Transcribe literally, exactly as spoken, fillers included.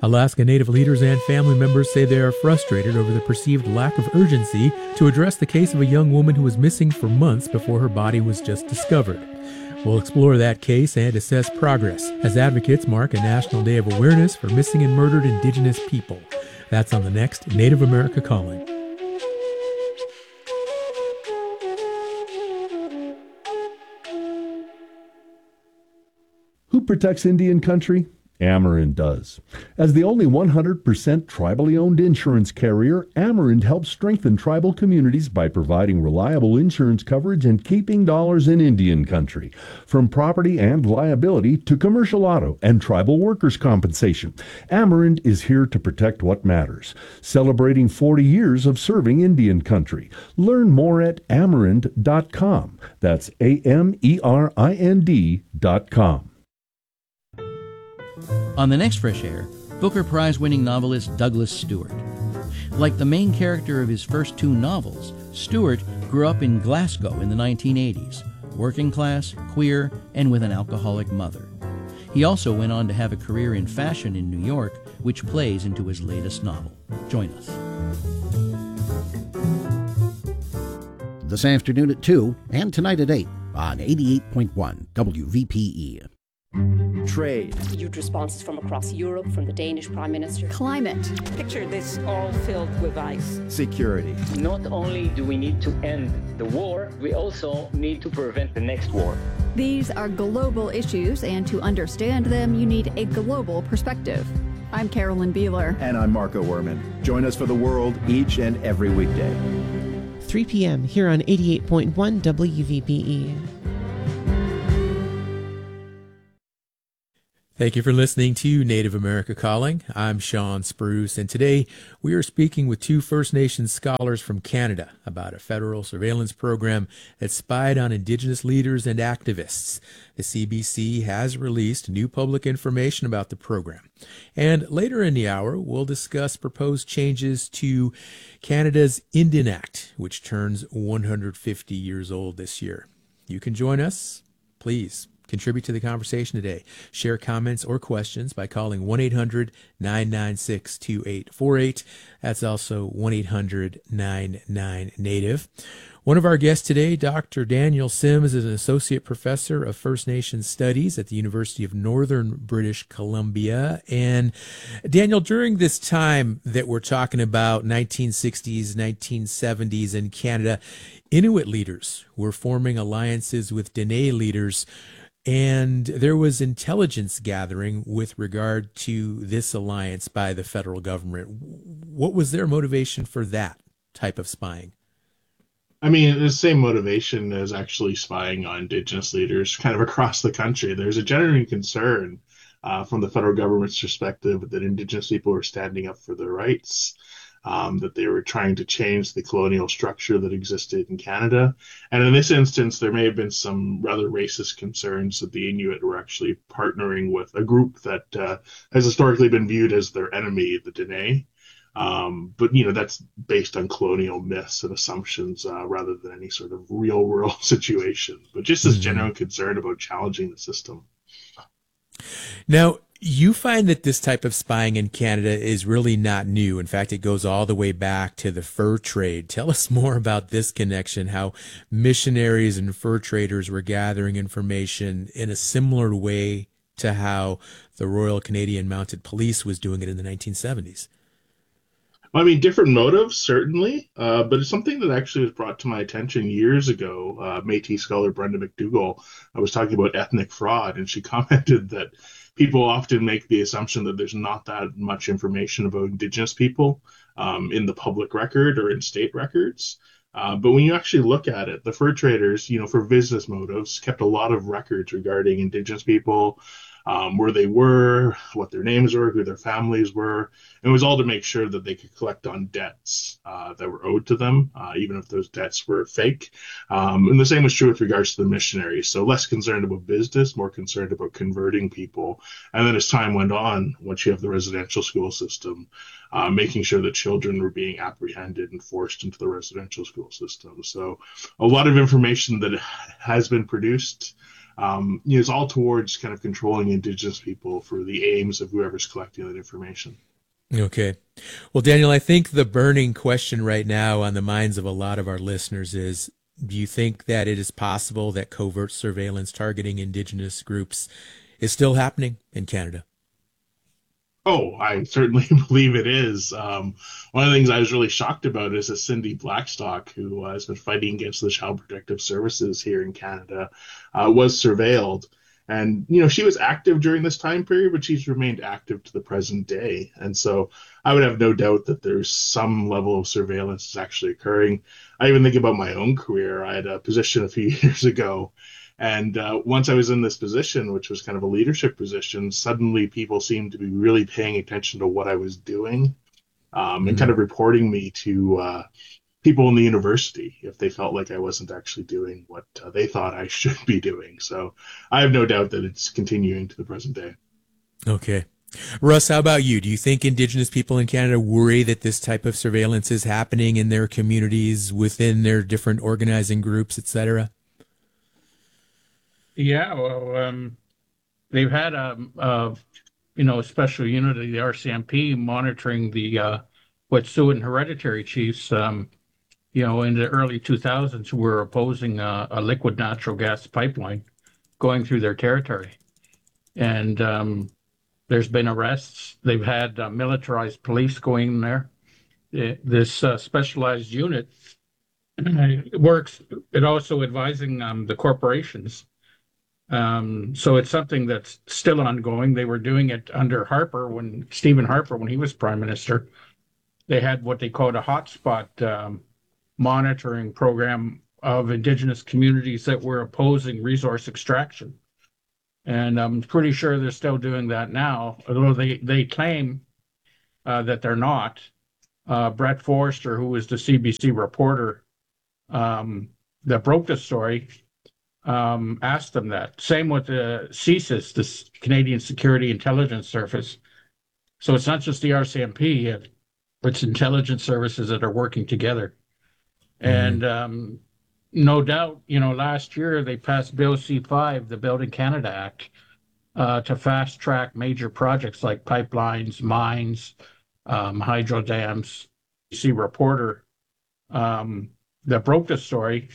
Alaska Native leaders and family members say they are frustrated over the perceived lack of urgency to address the case of a young woman who was missing for months before her body was just discovered. We'll explore that case and assess progress as advocates mark a National Day of Awareness for Missing and Murdered Indigenous People. That's on the next Native America Calling. Who protects Indian country? Amerind does. As the only one hundred percent tribally owned insurance carrier, Amerind helps strengthen tribal communities by providing reliable insurance coverage and keeping dollars in Indian country. From property and liability to commercial auto and tribal workers' compensation, Amerind is here to protect what matters. Celebrating forty years of serving Indian country. Learn more at amerind dot com. That's A M E R I N D dot com. On the next Fresh Air, Booker Prize-winning novelist Douglas Stewart. Like the main character of his first two novels, Stewart grew up in Glasgow in the nineteen eighties, working class, queer, and with an alcoholic mother. He also went on to have a career in fashion in New York, which plays into his latest novel. Join us. This afternoon at two and tonight at eight on eighty-eight point one W V P E. Trade. Huge responses from across Europe, from the Danish Prime Minister. Climate. Picture this all filled with ice. Security. Not only do we need to end the war, we also need to prevent the next war. These are global issues, and to understand them, you need a global perspective. I'm Carolyn Beeler. And I'm Marco Werman. Join us for The World each and every weekday. three p.m. here on eighty-eight point one W V P E. Thank you for listening to Native America Calling. I'm Sean Spruce, and today we are speaking with two First Nations scholars from Canada about a federal surveillance program that spied on Indigenous leaders and activists. The C B C has released new public information about the program. And later in the hour, we'll discuss proposed changes to Canada's Indian Act, which turns one hundred fifty years old this year. You can join us, please. Contribute to the conversation today. Share comments or questions by calling one eight hundred nine nine six two eight four eight. That's also one eight hundred nine nine Native. One of our guests today, Doctor Daniel Sims, is an associate professor of First Nations Studies at the University of Northern British Columbia. And Daniel, during this time that we're talking about, nineteen sixties, nineteen seventies in Canada, Inuit leaders were forming alliances with Dene leaders. And there was intelligence gathering with regard to this alliance by the federal government. What was their motivation for that type of spying? I mean, the same motivation as actually spying on Indigenous leaders kind of across the country. There's a genuine concern uh, from the federal government's perspective that Indigenous people were standing up for their rights. Um, that they were trying to change the colonial structure that existed in Canada. And in this instance, there may have been some rather racist concerns that the Inuit were actually partnering with a group that uh, has historically been viewed as their enemy, the Dene. Um, but, you know, that's based on colonial myths and assumptions uh, rather than any sort of real world situation. But just this mm-hmm. genuine concern about challenging the system. Now, you find that this type of spying in Canada is really not new. In fact, it goes all the way back to the fur trade. Tell us more about this connection, how missionaries and fur traders were gathering information in a similar way to how the Royal Canadian Mounted Police was doing it in the nineteen seventies. Well, I mean, different motives, certainly, uh, but it's something that actually was brought to my attention years ago. Uh, Métis scholar Brenda McDougall, I was talking about ethnic fraud, and she commented that people often make the assumption that there's not that much information about Indigenous people um, in the public record or in state records. Uh, but when you actually look at it, the fur traders, you know, for business motives, kept a lot of records regarding Indigenous people, um, where they were, what their names were, who their families were. And it was all to make sure that they could collect on debts uh, that were owed to them, uh, even if those debts were fake. Um, and the same was true with regards to the missionaries. So less concerned about business, more concerned about converting people. And then as time went on, once you have the residential school system, uh, making sure that children were being apprehended and forced into the residential school system. So a lot of information that has been produced Um, you know, it's all towards kind of controlling Indigenous people for the aims of whoever's collecting that information. Okay. Well, Daniel, I think the burning question right now on the minds of a lot of our listeners is, do you think that it is possible that covert surveillance targeting Indigenous groups is still happening in Canada? Oh, I certainly believe it is. Um, one of the things I was really shocked about is that Cindy Blackstock, who uh, has been fighting against the Child Protective Services here in Canada, uh, was surveilled. And, you know, she was active during this time period, but she's remained active to the present day. And so I would have no doubt that there's some level of surveillance that's actually occurring. I even think about my own career. I had a position a few years ago. And uh, once I was in this position, which was kind of a leadership position, suddenly people seemed to be really paying attention to what I was doing um, mm-hmm. and kind of reporting me to uh, people in the university if they felt like I wasn't actually doing what uh, they thought I should be doing. So I have no doubt that it's continuing to the present day. Okay. Russ, how about you? Do you think Indigenous people in Canada worry that this type of surveillance is happening in their communities, within their different organizing groups, et cetera? Yeah, well, um, they've had a, a, you know, a special unit of the R C M P monitoring the uh, Wet'suwet'en hereditary chiefs, um, you know, in the early two thousands who were opposing uh, a liquid natural gas pipeline going through their territory. And um, there's been arrests. They've had uh, militarized police going in there. It, this uh, specialized unit works, it also advising um, the corporations. Um, so it's something that's still ongoing. They were doing it under Harper, when Stephen Harper, when he was prime minister. They had what they called a hotspot um, monitoring program of Indigenous communities that were opposing resource extraction. And I'm pretty sure they're still doing that now, although they, they claim uh, that they're not. Uh, Brett Forrester, who was the C B C reporter um, that broke the story, um, asked them that. Same with the C S I S, the Canadian Security Intelligence Service. So it's not just the R C M P, it's intelligence services that are working together. Mm-hmm. And um, no doubt, you know, last year they passed Bill C five, the Building Canada Act, uh, to fast track major projects like pipelines, mines, um, hydro dams. C reporter um, that broke the story